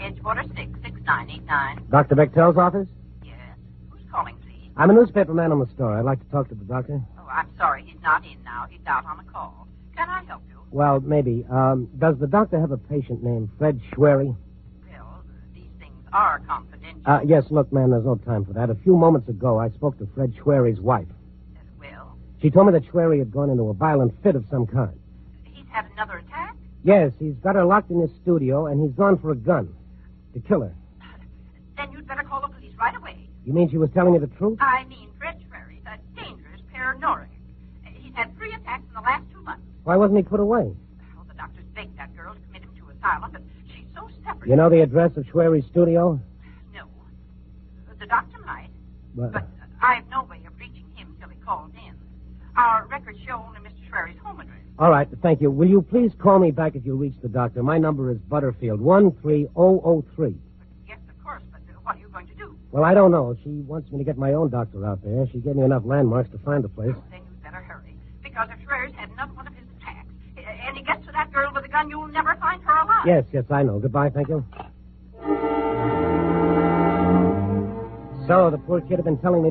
Edgewater 66989. Dr. Bechtel's office? Yes. Who's calling, please? I'm a newspaper man on the store. I'd like to talk to the doctor. Oh, I'm sorry. He's not in now. He's out on a call. Can I help you? Well, maybe. Does the doctor have a patient named Fred Schwery? Well, these things are confidential. Yes, look, man, there's no time for that. A few moments ago, I spoke to Fred Schwery's wife. Well, She told me that Schwery had gone into a violent fit of some kind. he's had another attack? Yes, he's got her locked in his studio, and he's gone for a gun to kill her. Then you'd better call the police right away. You mean she was telling me the truth? I mean, Fred Schwery's a dangerous paranoid. He's had 3 attacks in the last 2 months. Why wasn't he put away? Well, the doctors begged that girl to commit him to asylum, but she's so stubborn. You know the address of Schwery's studio? No. The doctor might, But but I've no way of reaching him till he calls in. Our records show only Mr. Schwery's home address. all right, thank you. Will you please call me back if you reach the doctor? My number is Butterfield, 13003. Yes, of course, but what are you going to do? Well, I don't know. She wants me to get my own doctor out there. She gave me enough landmarks to find the place. Then you'd better hurry, because if Schwery's had another one of his attacks, and he gets to that girl with a gun, you'll never find her alive. Yes, I know. Goodbye, thank you. So the poor kid had been telling me